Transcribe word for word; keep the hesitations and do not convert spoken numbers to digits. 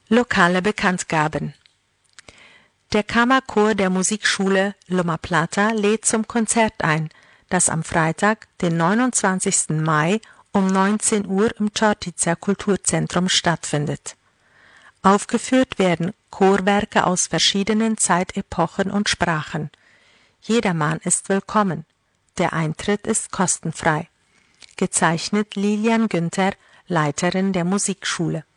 Lokale Bekanntgaben. Der Kammerchor der Musikschule Loma Plata lädt zum Konzert ein, das am Freitag, den neunundzwanzigsten Mai um neunzehn Uhr im Chortica Kulturzentrum stattfindet. Aufgeführt werden Chorwerke aus verschiedenen Zeitepochen und Sprachen. Jedermann ist willkommen. Der Eintritt ist kostenfrei. Gezeichnet Lilian Günther, Leiterin der Musikschule.